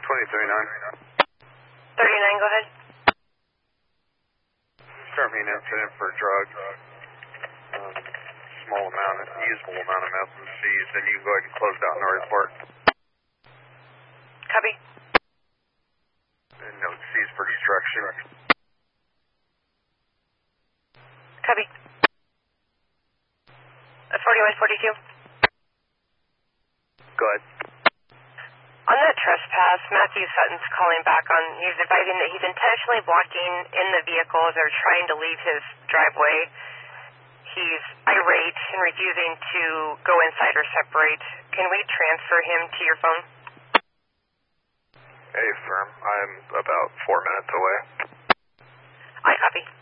2039. 39, go ahead. Currently an incident for drugs. Small amount, usable amount of meth was seized, and you can go ahead and close down the report. Copy. And note seized for destruction. Copy. 4142. Go ahead. On that trespass, Matthew Sutton's calling back on, he's advising that he's intentionally blocking in the vehicle as they're trying to leave his driveway. He's irate and refusing to go inside or separate. Can we transfer him to your phone? Hey, firm. I'm about 4 minutes away. I copy.